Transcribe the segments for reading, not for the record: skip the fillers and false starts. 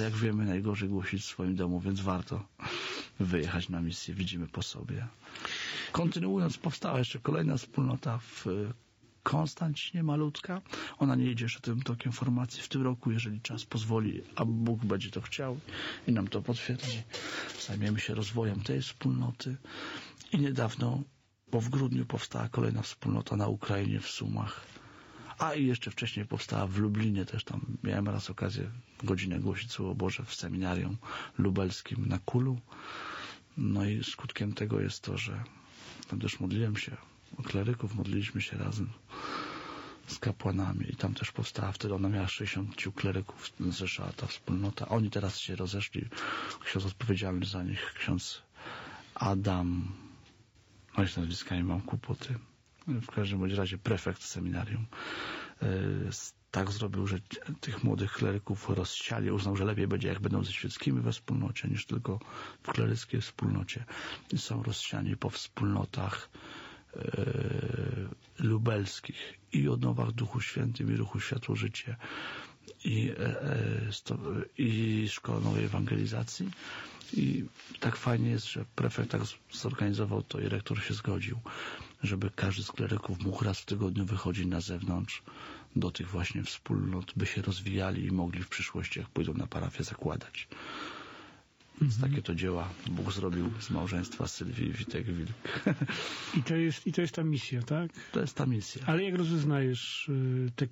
jak wiemy, najgorzej głosić w swoim domu, więc warto wyjechać na misję, widzimy po sobie. Kontynuując, powstała jeszcze kolejna wspólnota w Konstancinie, malutka. Ona nie idzie jeszcze tym tokiem formacji. W tym roku, jeżeli czas pozwoli, a Bóg będzie to chciał i nam to potwierdzi, zajmiemy się rozwojem tej wspólnoty. I niedawno, bo w grudniu powstała kolejna wspólnota na Ukrainie, w Sumach. A i jeszcze wcześniej powstała w Lublinie, też tam miałem raz okazję godzinę głosić Słowo Boże w seminarium lubelskim na Kulu. No i skutkiem tego jest to, że tam też modliłem się o kleryków, modliliśmy się razem z kapłanami i tam też powstała, wtedy ona miała 60 kleryków, zrzeszała ta wspólnota. Oni teraz się rozeszli, ksiądz odpowiedzialny za nich, ksiądz Adam, no i z nazwiskami mam kłopoty, w każdym bądź razie prefekt seminarium tak zrobił, że tych młodych kleryków rozsiali, uznał, że lepiej będzie, jak będą ze świeckimi we wspólnocie, niż tylko w kleryckiej wspólnocie. I są rozsiani po wspólnotach lubelskich i odnowach Duchu Świętym, i Ruchu Światło Życie, i Szkoła Nowej Ewangelizacji. I tak fajnie jest, że prefekt tak zorganizował to i rektor się zgodził, żeby każdy z kleryków mógł raz w tygodniu wychodzić na zewnątrz do tych właśnie wspólnot, by się rozwijali i mogli w przyszłości, jak pójdą na parafię, zakładać. Więc takie to dzieła Bóg zrobił z małżeństwa Sylwii i Witek-Wilk. I to jest ta misja, tak? To jest ta misja. Ale jak rozeznajesz te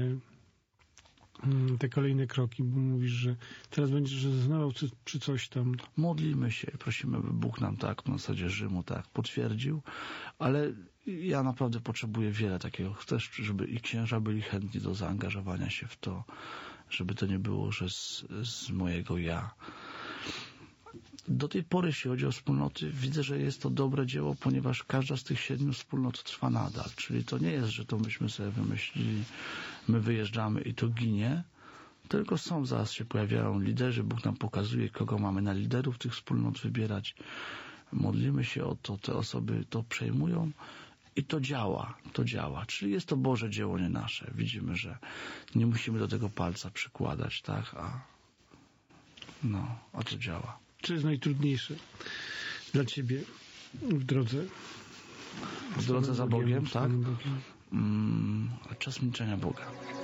kolejne kroki, bo mówisz, że teraz będziesz rozeznawał czy coś tam. Modlimy się, prosimy, by Bóg nam tak, na zasadzie Rzymu tak potwierdził, ale ja naprawdę potrzebuję wiele takiego. Chcę, żeby i księża byli chętni do zaangażowania się w to, żeby to nie było, że z mojego ja. Do tej pory, jeśli chodzi o wspólnoty, widzę, że jest to dobre dzieło, ponieważ każda z tych 7 wspólnot trwa nadal. Czyli to nie jest, że to myśmy sobie wymyślili, my wyjeżdżamy i to ginie, tylko zaraz się pojawiają liderzy, Bóg nam pokazuje, kogo mamy na liderów tych wspólnot wybierać. Modlimy się o to, te osoby to przejmują i to działa. Czyli jest to Boże dzieło, nie nasze. Widzimy, że nie musimy do tego palca przykładać, tak? A to działa. Co jest najtrudniejsze dla Ciebie w drodze? W drodze za Bogiem, tak? Czas milczenia Boga.